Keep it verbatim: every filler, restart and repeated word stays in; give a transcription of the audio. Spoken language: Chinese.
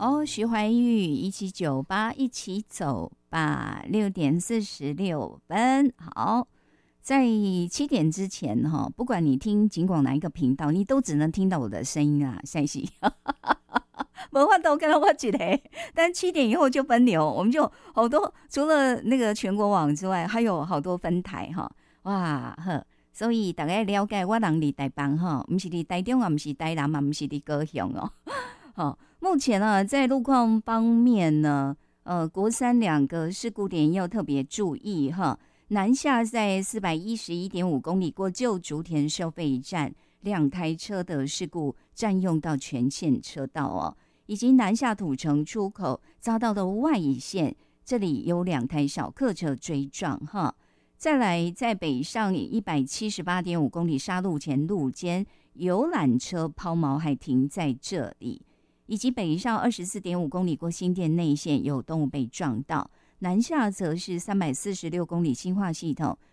哦，徐怀钰一七九八一起走吧，六点四十六分。好，在七点之前哈，不管你听尽管哪一个频道，你都只能听到我的声音啊，赛西。没法都跟到我一个，但七点以后就分流，我们就好多，除了那个全国网之外，还有好多分台哈。哇呵，所以大家了解我人伫台北哈，不是伫台中啊，不是台南嘛，不是伫高雄哦。好，目前呢，在路况方面呢，呃，国三两个事故点要特别注意哈。南下在四百一十一点五公里过旧竹田收费站，两台车的事故占用到全线车道哦。以及南下土城出口遭到的外乙线，这里有两台小客车追撞哈。再来，在北上一百七十八点五公里沙路前路间，游览车抛锚还停在这里。以及北上二十四点五公里过新店内线有动物被撞到，南下则是三百四十六公里新化系统